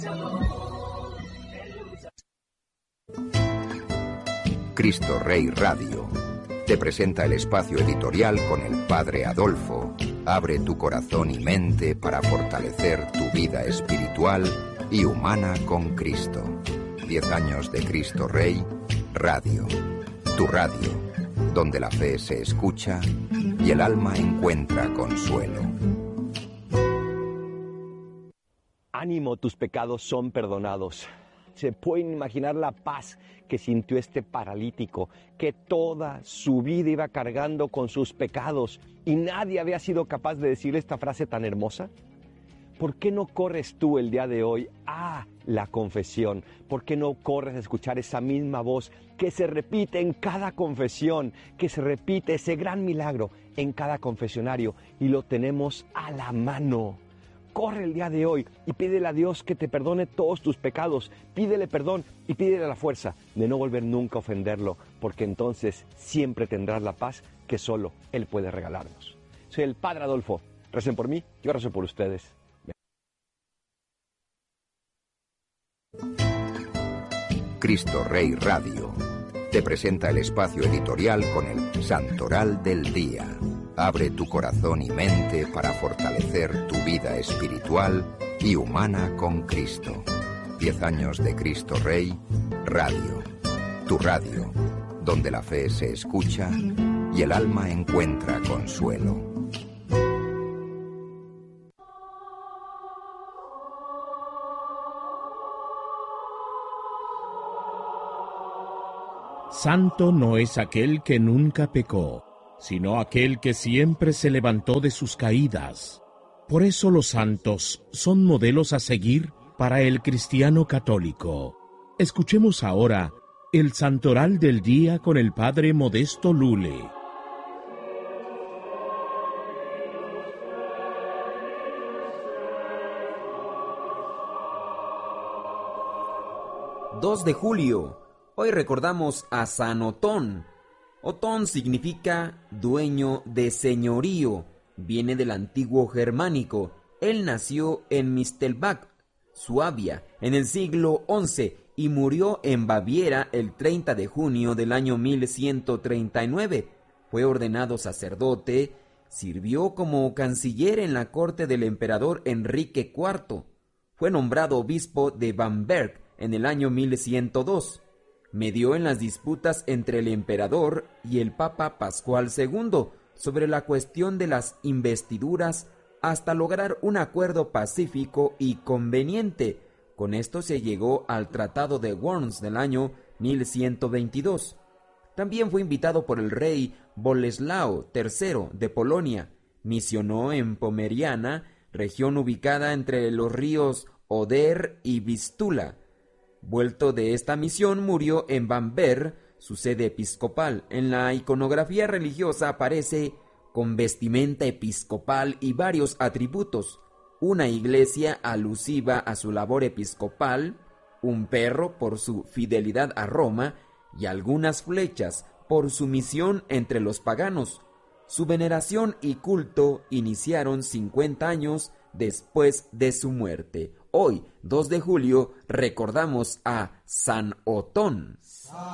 Cristo Rey Radio te presenta el espacio editorial con el Padre Adolfo. Abre tu corazón y mente para fortalecer tu vida espiritual y humana con Cristo. 10 años de Cristo Rey Radio. Tu radio, donde la fe se escucha y el alma encuentra consuelo. Ánimo, tus pecados son perdonados. Se pueden imaginar la paz que sintió este paralítico, que toda su vida iba cargando con sus pecados y nadie había sido capaz de decir esta frase tan hermosa. ¿Por qué no corres tú el día de hoy a la confesión? ¿Por qué no corres a escuchar esa misma voz que se repite en cada confesión, que se repite ese gran milagro en cada confesionario y lo tenemos a la mano? Corre el día de hoy y pídele a Dios que te perdone todos tus pecados. Pídele perdón y pídele la fuerza de no volver nunca a ofenderlo, porque entonces siempre tendrás la paz que solo Él puede regalarnos. Soy el Padre Adolfo. Recen por mí, yo rezo por ustedes. Cristo Rey Radio te presenta el espacio editorial con el Santoral del Día. Abre tu corazón y mente para fortalecer tu vida espiritual y humana con Cristo. 10 años de Cristo Rey Radio. Tu radio, donde la fe se escucha y el alma encuentra consuelo. Santo no es aquel que nunca pecó, sino aquel que siempre se levantó de sus caídas. Por eso los santos son modelos a seguir para el cristiano católico. Escuchemos ahora el Santoral del Día con el Padre Modesto Lule. ...2 de julio... Hoy recordamos a San Otón. Otón significa dueño de señorío. Viene del antiguo germánico. Él nació en Mistelbach, Suabia, en el siglo XI y murió en Baviera el 30 de junio del año 1139. Fue ordenado sacerdote, sirvió como canciller en la corte del emperador Enrique IV. Fue nombrado obispo de Bamberg en el año 1102. Medió en las disputas entre el emperador y el Papa Pascual II sobre la cuestión de las investiduras hasta lograr un acuerdo pacífico y conveniente. Con esto se llegó al Tratado de Worms del año 1122. También fue invitado por el rey Boleslao III de Polonia. Misionó en Pomeriana, región ubicada entre los ríos Oder y Vístula. Vuelto de esta misión, murió en Bamberg, su sede episcopal. En la iconografía religiosa aparece con vestimenta episcopal y varios atributos: una iglesia alusiva a su labor episcopal, un perro por su fidelidad a Roma y algunas flechas por su misión entre los paganos. Su veneración y culto iniciaron 50 años después de su muerte. Hoy, 2 de julio, recordamos a San Otón.